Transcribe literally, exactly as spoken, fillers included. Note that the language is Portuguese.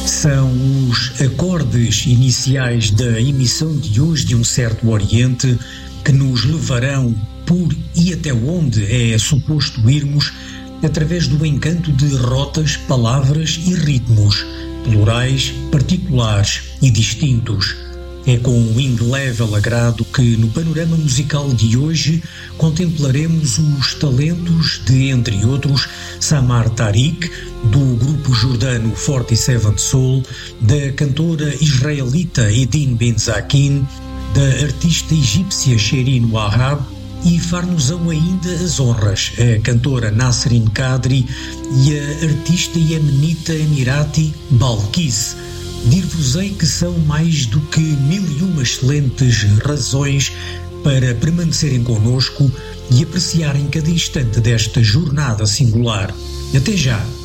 São os acordes iniciais da emissão de hoje de Um Certo Oriente que nos levarão por e até onde é suposto irmos através do encanto de rotas, palavras e ritmos, plurais, particulares e distintos. É com um indelével agrado que no panorama musical de hoje contemplaremos os talentos de, entre outros, Samar Tariq, do grupo jordano quarenta e sete Soul, da cantora israelita Edin Benzakin, da artista egípcia Shirin Wahab, e far-nos-ão ainda as honras a cantora Nasrin Kadri e a artista iemenita emirati Balkis. Dir-vos-ei que são mais do que mil e uma excelentes razões para permanecerem connosco e apreciarem cada instante desta jornada singular. Até já!